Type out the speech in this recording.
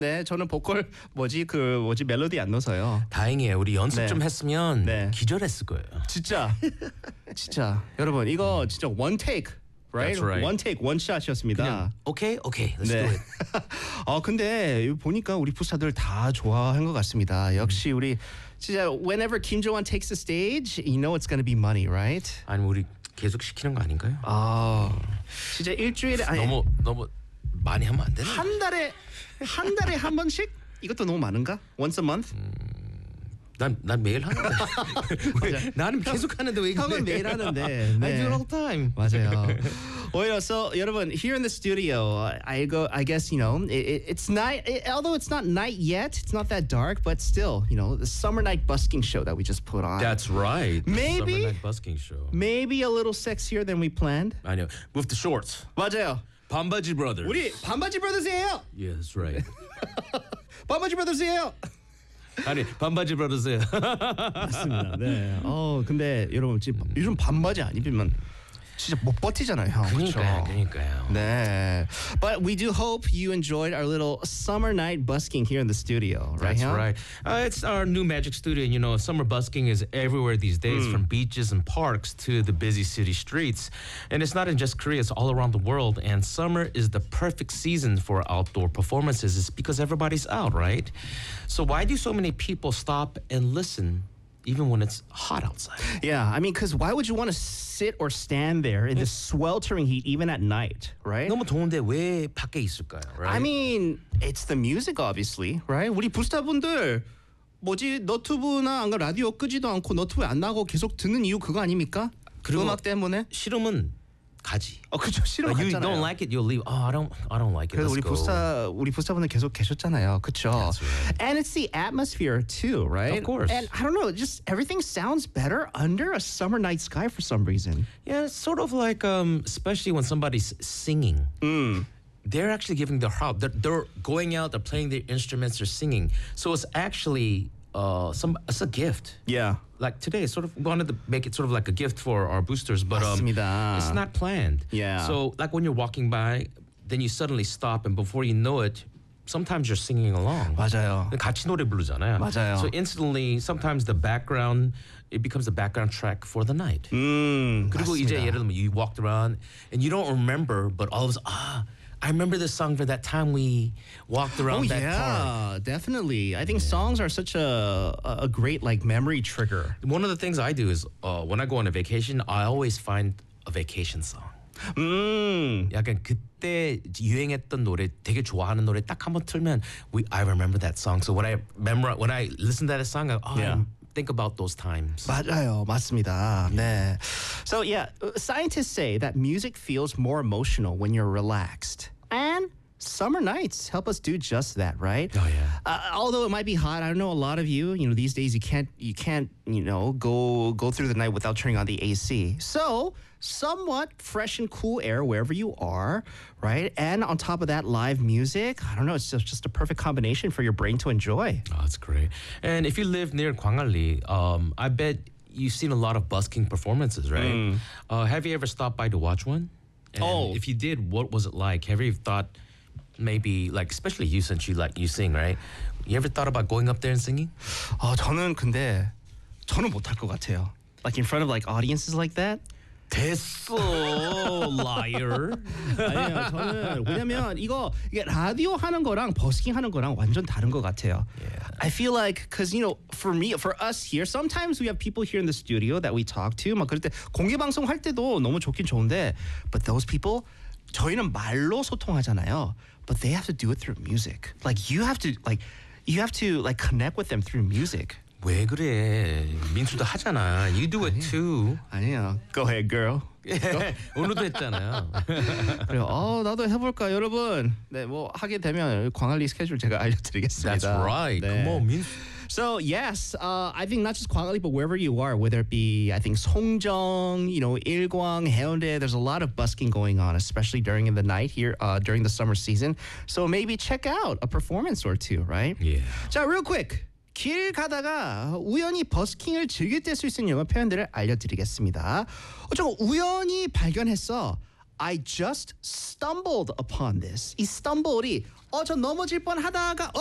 네, 저는 보컬 멜로디 안 넣어서요. 다행이에요. 우리 연습 네. 좀 했으면 네. 기절했을 거예요. 진짜 여러분 이거 진짜 one take, right? That's right. one take, one shot이었습니다. 그냥 오케이, let's do 네. it. 근데 보니까 우리 부사들 다 좋아한 것 같습니다. 역시 우리 진짜 whenever Kim Jo-won takes the stage, you know it's gonna be money, right? 아니 우리 계속 시키는 거 아닌가요? 진짜 일주일에 너무 많이 하면 안 되나? 한 달에 한 번씩? 이것도 너무 많은가? Once a month? 난 매일 하는데. 나는 계속 하는데 왜 그래? 형은 매일 하는데. I do it all the time. 맞아요. 오히려 so 여러분 here in the studio, I guess you know it's night. Although it's not night yet, it's not that dark, but still, you know, the summer night busking show that we just put on. That's right. Maybe- Summer Night Busking Show. Maybe a little sexier than we planned. 아니요. With the shorts. 맞아요. 반바지 brothers. 우리 반바지 브라더스예요. Yeah, that's right. 반바지 브라더스예요. 아니 반바지 brothers예요. 맞습니다. 네. 근데 여러분 지금 요즘 반바지 안 입으면 진짜 못 버티잖아요, 형. 그러니까요. 네. But we do hope you enjoyed our little summer night busking here in the studio, right? That's 형? right. It's our new magic studio. You know, summer busking is everywhere these days, from beaches and parks to the busy city streets. And it's not in just Korea, it's all around the world. And summer is the perfect season for outdoor performances. It's because everybody's out, right? So why do so many people stop and listen even when it's hot outside? Yeah, I mean, because why would you want to sit or stand there in the sweltering heat even at night, right? 너무 더운데 왜 밖에 있을까요? Right? I mean, it's the music, obviously, right? 우리 부스타분들 너튜브나 라디오 끄지도 않고 너튜브에 안 나고 계속 듣는 이유 그거 아닙니까? 그리고 음악 때문에? 싫으면 가지. 그렇죠. 싫으면 You 갔잖아요. don't like it, you'll leave. I don't like it. 그래서 Let's go. 우리 부스타분들 계속 계셨잖아요. 그렇죠. That's right. And it's the atmosphere too, right? Of course. And I don't know, just everything sounds better under a summer night sky for some reason. Yeah, it's sort of like, especially when somebody's singing. They're actually giving their heart. They're going out. They're playing their instruments. They're singing. So it's actually it's a gift. Yeah. Like today, sort of wanted to make it sort of like a gift for our boosters, but 맞습니다. it's not planned. Yeah. So like when you're walking by, then you suddenly stop, and before you know it, sometimes you're singing along. 맞아요. 같이 노래 부르잖아요. 맞아요. So instantly, sometimes the background, it becomes the background track for the night. 그리고 이제 맞습니다. 예를 들면 you walked around and you don't remember, but all of a sudden, I remember this song for that time we walked around that park. Definitely. I think songs are such a great like memory trigger. One of the things I do is when I go on a vacation, I always find a vacation song. 약간 그때 유행했던 노래, 되게 좋아하는 노래 딱 한번 틀면 I remember that song. So when I listen to that song, I think about those times. 맞아요. 맞습니다. 네. So yeah, scientists say that music feels more emotional when you're relaxed. And summer nights help us do just that, right? Oh yeah. Although it might be hot, I know a lot of you know, these days you can't, go through the night without turning on the AC. So, somewhat fresh and cool air wherever you are, right? And on top of that, live music. I don't know, it's just a perfect combination for your brain to enjoy. Oh, that's great. And if you live near Gwangalli, I bet you've seen a lot of busking performances, right? Have you ever stopped by to watch one? And if you did, what was it like? Have you thought maybe, like, especially you since you sing, right? You ever thought about going up there and singing? 저는 못할 것 같아요. Like in front of like audiences like that. 됐어, liar. 아니요, 저는 왜냐면 이게 라디오 하는 거랑 버스킹 하는 거랑 완전 다른 것 같아요. I feel like, because for us here, sometimes we have people here in the studio that we talk to. 막 그럴 때 공개 방송 할 때도 너무 좋긴 좋은데, but those people, 저희는 말로 소통하잖아요. But they have to do it through music. Like you have to connect with them through music. 왜 그래? 민수도 하잖아. You do it too. 아니요. Go ahead, girl. 오늘도 했잖아요. 그래요. 나도 해볼까, 여러분. 네, 하게 되면 광안리 스케줄 제가 알려드리겠습니다. That's right. 네. Come on, 민수. So yes, I think not just 광안리, but wherever you are, whether it be, I think 송정, 일광, 해운대, there's a lot of busking going on, especially during the night here, during the summer season. So maybe check out a performance or two, right? Yeah. 자, real quick. 길 가다가 우연히 버스킹을 즐길 때 쓸 수 있는 영어 표현들을 알려드리겠습니다. 저거 우연히 발견했어. I just stumbled upon this. 이 stumble이 저 넘어질 뻔하다가